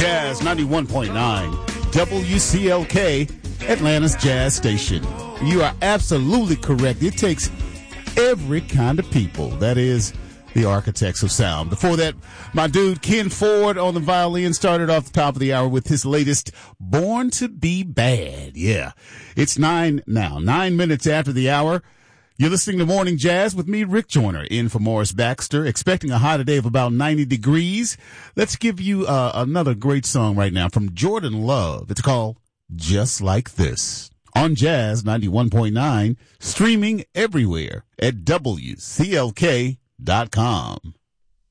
Jazz 91.9, WCLK, Atlanta's Jazz Station. You are absolutely correct. It takes every kind of people. That is the architects of sound. Before that, my dude Ken Ford on the violin started off the top of the hour with his latest Born to Be Bad. Yeah, it's 9 minutes after the hour. You're listening to Morning Jazz with me, Rick Joyner, in for Morris Baxter, expecting a high today of about 90 degrees. Let's give you another great song right now from Jordan Love. It's called Just Like This on Jazz 91.9, streaming everywhere at WCLK.com.